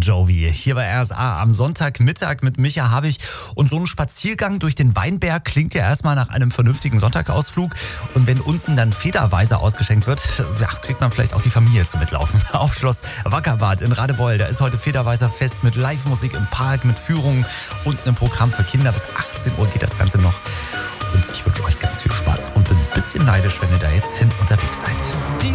Jovi. Hier bei RSA am Sonntagmittag mit Micha Habich. Und so ein Spaziergang durch den Weinberg klingt ja erstmal nach einem vernünftigen Sonntagsausflug. Und wenn unten dann Federweißer ausgeschenkt wird, ja, kriegt man vielleicht auch die Familie zum Mitlaufen. Auf Schloss Wackerbad in Radebeul. Da ist heute Federweißer Fest mit Live-Musik im Park, mit Führungen und einem Programm für Kinder. Bis 18 Uhr geht das Ganze noch. Und ich wünsche euch ganz viel Spaß und bin ein bisschen neidisch, wenn ihr da jetzt hin unterwegs seid.